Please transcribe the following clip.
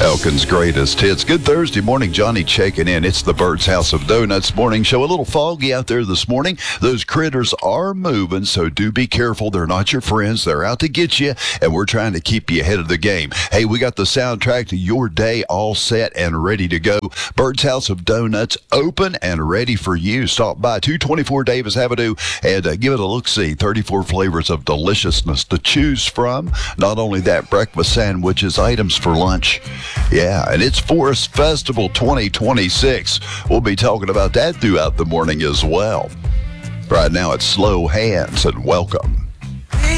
Elkin's greatest hits. Good Thursday morning, Johnny checking in. It's the Bird's House of Donuts morning show. A little foggy out there this morning. Those critters are moving, so do be careful. They're not your friends. They're out to get you, and we're trying to keep you ahead of the game. Hey, we got the soundtrack to your day all set and ready to go. Bird's House of Donuts open and ready for you. Stop by 224 Davis Avenue and give it a look-see. 34 flavors of deliciousness to choose from. Not only that, breakfast sandwiches, items for lunch. Yeah, and it's Forest Festival 2026. We'll be talking about that throughout the morning as well. Right now, it's Slow Hands, and welcome.